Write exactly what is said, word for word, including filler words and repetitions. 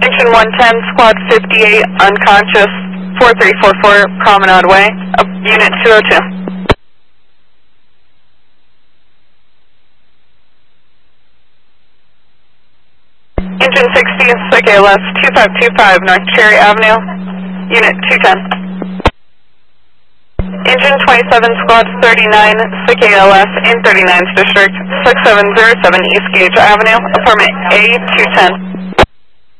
Engine one ten, Squad fifty-eight, unconscious, four three four four, Promenade Way, uh, Unit two oh two. Engine sixty, S I C A L S, two five two five, North Cherry Avenue, Unit two ten. Engine twenty-seven, Squad thirty-nine, S I C A L S, in thirty-ninth District, six seven zero seven East Gage Avenue, apartment A two ten.